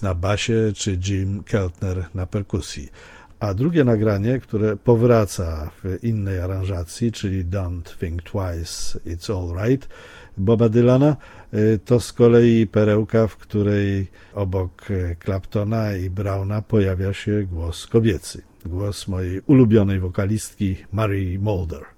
na basie czy Jim Keltner na perkusji. A drugie nagranie, które powraca w innej aranżacji, czyli Don't Think Twice, It's All Right Boba Dylana, to z kolei perełka, w której obok Claptona i Browna pojawia się głos kobiecy. Głos mojej ulubionej wokalistki Mary Mulder.